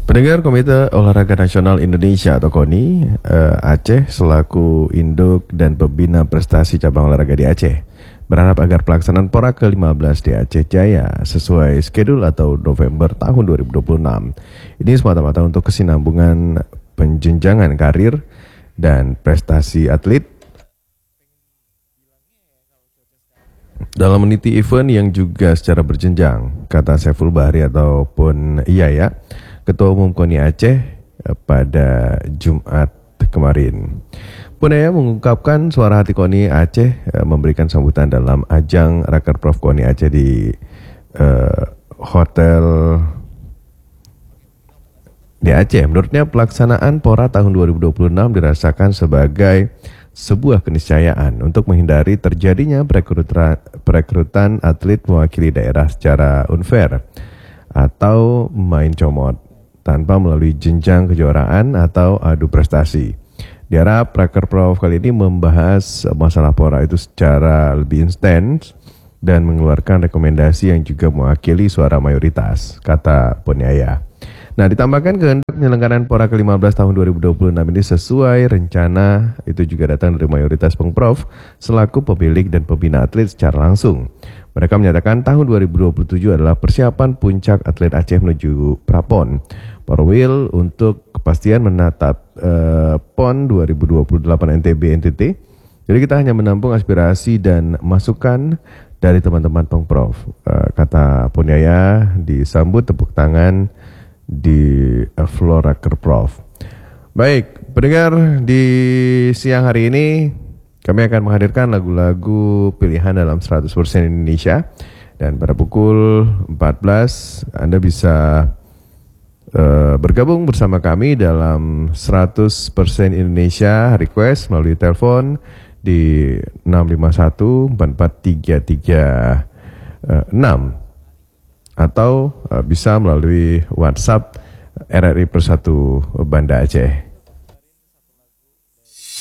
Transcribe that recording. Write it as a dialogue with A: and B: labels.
A: Pendengar Komite Olahraga Nasional Indonesia atau KONI Aceh selaku induk dan pembina prestasi cabang olahraga di Aceh berharap agar pelaksanaan Pora ke-15 di Aceh Jaya sesuai schedule atau November tahun 2026. Ini semata-mata untuk kesinambungan penjenjangan karir dan prestasi atlet dalam meniti event yang juga secara berjenjang, kata Saiful Bahri ataupun Yaya, Ketua Umum KONI Aceh pada Jumat kemarin. Punaya mengungkapkan suara hati KONI Aceh memberikan sambutan dalam ajang Rakerprof KONI Aceh di hotel di Aceh. Menurutnya pelaksanaan Pora tahun 2026 dirasakan sebagai sebuah keniscayaan untuk menghindari terjadinya perekrutan atlet mewakili daerah secara unfair atau main comot tanpa melalui jenjang kejuaraan atau adu prestasi. Diharap Rakerprof kali ini membahas masalah Pora itu secara lebih intens dan mengeluarkan rekomendasi yang juga mewakili suara mayoritas, kata Poniaya. Nah, ditambahkan kehendak penyelenggaraan Pora ke-15 tahun 2026 ini sesuai rencana itu juga datang dari mayoritas Pengprov selaku pemilik dan pembina atlet secara langsung. Mereka menyatakan tahun 2027 adalah persiapan puncak atlet Aceh menuju Prapon Porwil untuk kepastian menatap PON 2028 NTB NTT. Jadi kita hanya menampung aspirasi dan masukan dari teman-teman Pengprov, kata Poniaya disambut tepuk tangan di Flora Kerprov. Baik, pendengar, di siang hari ini kami akan menghadirkan lagu-lagu pilihan dalam 100% Indonesia. Dan pada pukul 14 Anda bisa bergabung bersama kami dalam 100% Indonesia request melalui telepon di 651-44336 atau bisa melalui WhatsApp RRI Persatu Banda Aceh.